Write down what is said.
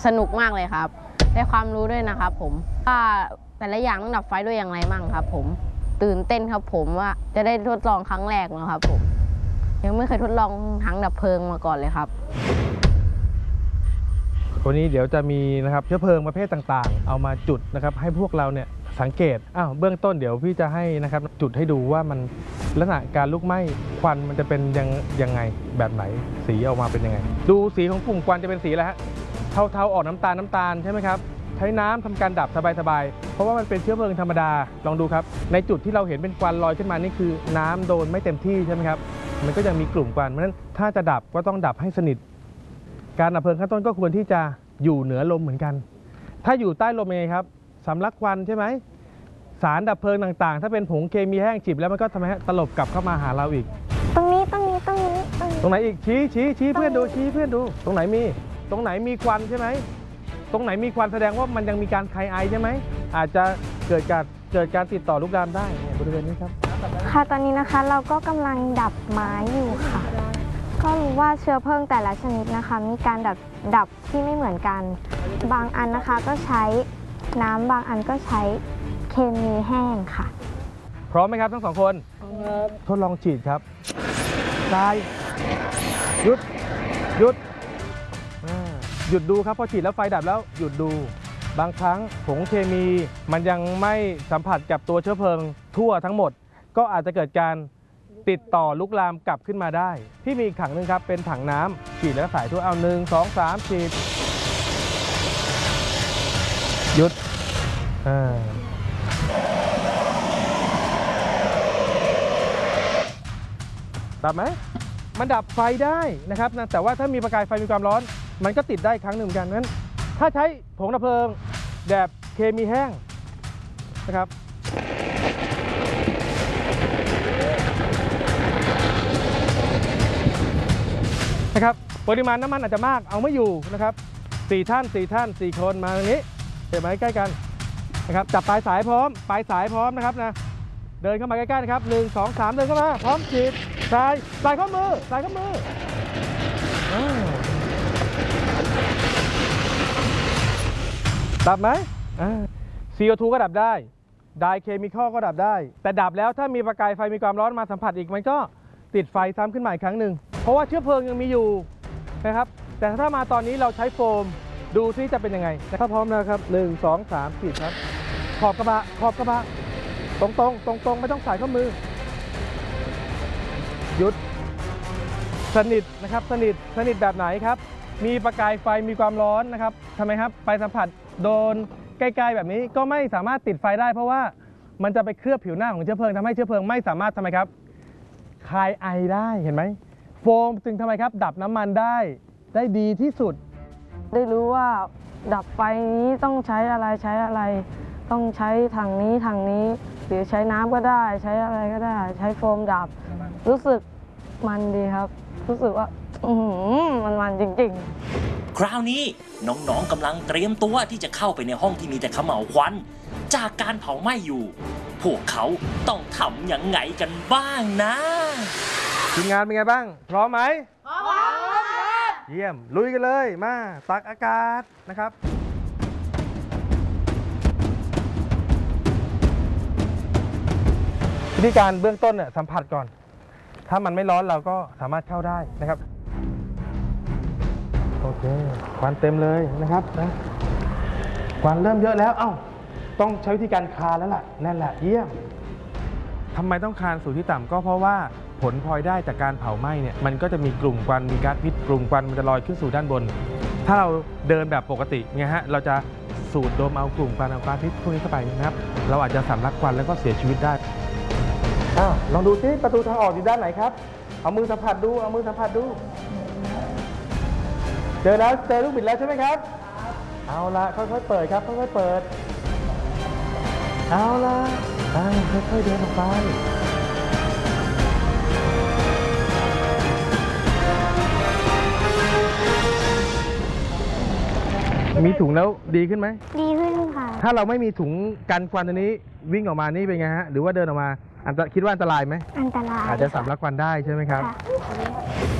สนุกมากเลยครับได้ความรู้ด้วยนะครับผมว่าแต่ละอย่างต้องดับไฟด้วยอย่างไรมั่งครับผมตื่นเต้นครับผมว่าจะได้ทดลองครั้งแรกนะครับผมยังไม่เคยทดลองถังดับเพลิงมาก่อนเลยครับวันนี้เดี๋ยวจะมีนะครับเชื้อเพลิงประเภทต่างๆเอามาจุดนะครับให้พวกเราเนี่ยสังเกตเบื้องต้นเดี๋ยวพี่จะให้นะครับจุดให้ดูว่ามันลักษณะการลุกไหม้ควันมันจะเป็นยังไงแบบไหนสีออกมาเป็นยังไงดูสีของกลุ่มควันจะเป็นสีอะไรฮะเทาๆออกน้ำตาลใช่ไหมครับใช้น้ำทำการดับสบายๆเพราะว่ามันเป็นเชื้อเพลิงธรรมดาลองดูครับในจุดที่เราเห็นเป็นควันลอยขึ้นมานี่คือน้ำโดนไม่เต็มที่ใช่ไหมครับมันก็ยังมีกลุ่มควันเพราะฉะนั้นถ้าจะดับก็ต้องดับให้สนิทการดับเพลิงขั้นต้นก็ควรที่จะอยู่เหนือลมเหมือนกันถ้าอยู่ใต้ลมยังไงครับสำลักควันใช่ไหมสารดับเพลิงต่างๆถ้าเป็นผงเคมีแห้งจิบแล้วมันก็ทำให้ตลบกลับเข้ามาหาเราอีกตรงนี้ตรงไหนอีกชี้เพื่อนดูตรงไหนมีควันใช่ไหมตรงไหนมีควันแสดงว่ามันยังมีการคายไอใช่ไหมอาจจะเกิดการติดต่อลุกลามได้บริเวณนี้ครับค่ะตอนนี้นะคะเราก็กำลังดับไม้อยู่ค่ะก็รู้ว่าเชื้อเพลิงแต่ละชนิดนะคะมีการดับที่ไม่เหมือนกันบางอันนะคะก็ใช้น้ำบางอันก็ใช้เคมีแห้งค่ะพร้อมไหมครับทั้งสองคนทดลองฉีดครับตายหยุดดูครับพอฉีดแล้วไฟดับแล้วหยุดดูบางครั้งผงเคมีมันยังไม่สัมผัสกับตัวเชื้อเพลิงทั่วทั้งหมดก็อาจจะเกิดการติดต่อลุกลามกลับขึ้นมาได้ที่มีอีกถังหนึ่งครับเป็นถังน้ำฉีดแล้วใส่ทั่วเอา1 2 3ฉีดหยุดดับไหมมันดับไฟได้นะครับแต่ว่าถ้ามีประกายไฟมีความร้อนมันก็ติดได้ครั้งหนึ่งเหมือนกันนั้นถ้าใช้ผงดับเพลิงแบบเคมีแห้งนะครับปริมาณน้ำมันอาจจะมากเอาไม่อยู่นะครับ4 ท่าน4 คนมาตรงนี้เห็นไหมใกล้กันนะครับจับปลายสายพร้อมนะครับนะเดินเข้ามาใกล้ๆนะครับ1 2 3เดินเข้ามาพร้อมฉีดใส่ข้อมือดับไหมCO2 ก็ดับได้ไดเคมีคอลก็ดับได้แต่ดับแล้วถ้ามีประกายไฟมีความร้อนมาสัมผัสอีกมันก็ติดไฟซ้ำขึ้นมาอีกครั้งหนึ่งเพราะว่าเชื้อเพลิงยังมีอยู่นะครับแต่ถ้ามาตอนนี้เราใช้โฟมดูซิจะเป็นยังไงถ้าพร้อมแล้วครับ1 2 3ฉีดครับขอบกระบะตรงไม่ต้องใส่ข้อมือหยุดสนิทนะครับสนิทแบบไหนครับมีประกายไฟมีความร้อนนะครับทำไมครับไปสัมผัสโดนใกล้ๆแบบนี้ก็ไม่สามารถติดไฟได้เพราะว่ามันจะไปเคลือบผิวหน้าของเชื้อเพลิงทำให้เชื้อเพลิงไม่สามารถทำไมครับคายไอได้เห็นไหมโฟมจึงทำไมครับดับน้ำมันได้ดีที่สุดได้รู้ว่าดับไฟนี้ต้องใช้อะไรต้องใช้ถังนี้หรือใช้น้ำก็ได้ใช้อะไรก็ได้ใช้โฟมดับรู้สึกมันดีครับรู้สึกว่ามันจริงๆคราวนี้น้องๆกำลังเตรียมตัวที่จะเข้าไปในห้องที่มีแต่เขม่าวควันจากการเผาไหม้อยู่พวกเขาต้องทำยังไงกันบ้างนะทีมงานเป็นไงบ้างพร้อมไหมพร้อมเยี่ยมลุยกันเลยมาตักอากาศนะครับวิธีการเบื้องต้นเนี่ยสัมผัสก่อนถ้ามันไม่ร้อนเราก็สามารถเข้าได้นะครับโอเคควันเต็มเลยนะครับนะควันเริ่มเยอะแล้วต้องใช้วิธีการคานแล้วล่ะนั่นแหละเยี่ยมทำไมต้องคานสู่ที่ต่ำก็เพราะว่าผลพลอยได้จากการเผาไหม้เนี่ยมันก็จะมีกลุ่มควันมีก๊าซพิษกลุ่มควันมันจะลอยขึ้นสู่ด้านบนถ้าเราเดินแบบปกติเนี่ยฮะเราจะสูดดมเอากลุ่มควันเอาก๊าซพิษพวกนี้เข้าไปนะครับเราอาจจะสำลักควันแล้วก็เสียชีวิตได้ลองดูซิประตูทางออกอยู่ด้านไหนครับเอามือสัมผัสดูเจอลูกบิดแล้วใช่ไหมครับเอาละค่อยๆเปิดครับค่อยๆเปิดเอาละค่อยๆเดินออกไปมีถุงแล้วดีขึ้นไหมดีขึ้นค่ะถ้าเราไม่มีถุงกันควันตัวนี้วิ่งออกมานี่เป็นไงฮะหรือว่าเดินออกมาคิดว่าอันตรายไหมอันตรายอาจจะสำลักควันได้ใช่ไหมครับ